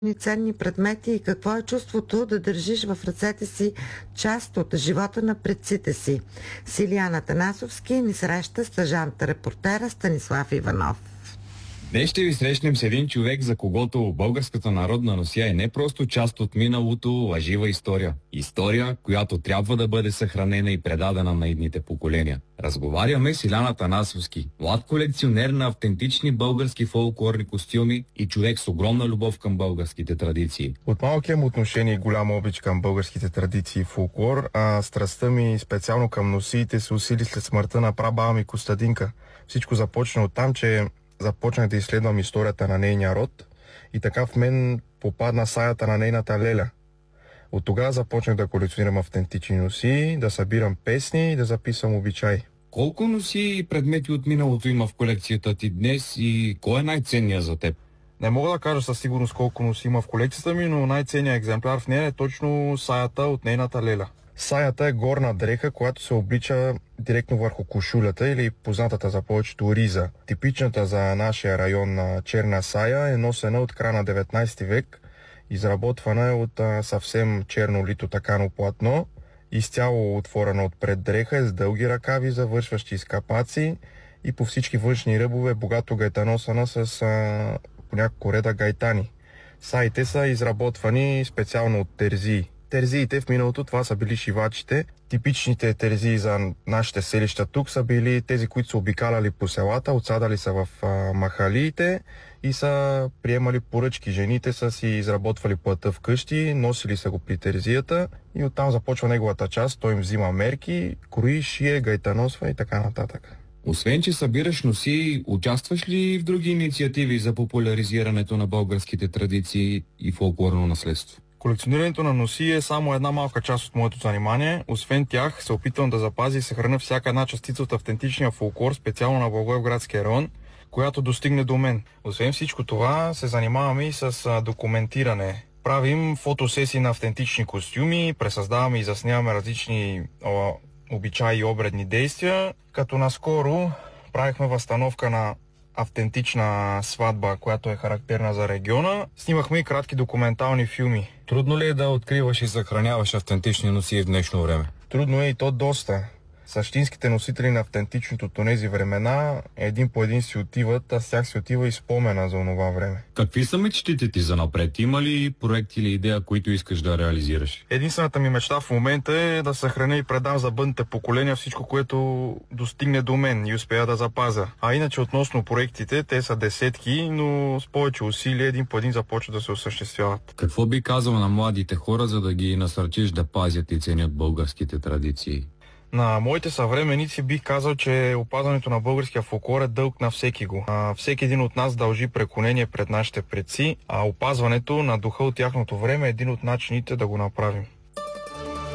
ценни предмети и какво е чувството да държиш в ръцете си част от живота на предците си. Силиян Атанасовски ни среща стажанта репортера Станислав Иванов. Днес ще ви срещнем с един човек, за когото българската народна носия е не просто част от миналото, а жива история. История, която трябва да бъде съхранена и предадена на идните поколения. Разговаряме с Силиян Атанасовски, млад колекционер на автентични български фолклорни костюми и човек с огромна любов към българските традиции. От малки имам отношение и голяма обич към българските традиции и фолклор, а страстта ми специално към носиите се усили след смъртта на прабаба ми Костадинка. Всичко започна от там, че започнах да изследвам историята на нейния род и така в мен попадна саята на нейната леля. От тогава започнах да колекционирам автентични носи, да събирам песни и да записвам обичаи. Колко носи и предмети от миналото има в колекцията ти днес и кой е най-ценният за теб? Не мога да кажа със сигурност колко носи има в колекцията ми, но най-ценният екземпляр в нея е точно саята от нейната леля. Саята е горна дреха, която се облича директно върху кошулята или познатата за повечето риза. Типичната за нашия район на черна сая е носена от края на 19 век. Изработвана е от съвсем черно лито такано платно, изцяло отворена отпред дреха е с дълги ръкави, завършващи с капаци и по всички външни ръбове богато гайтаносана с по няколко реда гайтани. Саите са изработвани специално от терзии. Терзиите в миналото това са били шивачите. Типичните терзии за нашите селища тук са били тези, които са обикаляли по селата, отсадали са в махалиите и са приемали поръчки. Жените са си изработвали плътта вкъщи, носили са го при терзията и оттам започва неговата част. Той им взима мерки, крои, шие, гайтаносва и така нататък. Освен, че събираш носи, участваш ли в други инициативи за популяризирането на българските традиции и фолклорно наследство? Колекционирането на носи е само една малка част от моето занимание. Освен тях, се опитвам да запазя и съхраня всяка една частица от автентичния фолклор, специално на Благоевградския район, която достигне до мен. Освен всичко това, се занимаваме и с документиране. Правим фотосесии на автентични костюми, пресъздаваме и засняваме различни обичаи и обредни действия, като наскоро правихме възстановка на автентична сватба, която е характерна за региона. Снимахме и кратки документални филми. Трудно ли е да откриваш и съхраняваш автентични носи в днешно време? Трудно е и то доста. Същинските носители на автентичното от онези времена един по един си отиват, а с тях си отива и спомена за онова време. Какви са мечтите ти за напред? Има ли проект или идея, които искаш да реализираш? Единствената ми мечта в момента е да съхраня и предам за бъдните поколения всичко, което достигне до мен и успея да запазя. А иначе относно проектите, те са десетки, но с повече усилия един по един започват да се осъществяват. Какво би казал на младите хора, за да ги насърчиш да пазят и ценят българските традиции? На моите съвременици бих казал, че опазването на българския фолклор е дълг на всеки го. Всеки един от нас дължи преклонение пред нашите предци, а опазването на духа от тяхното време е един от начините да го направим.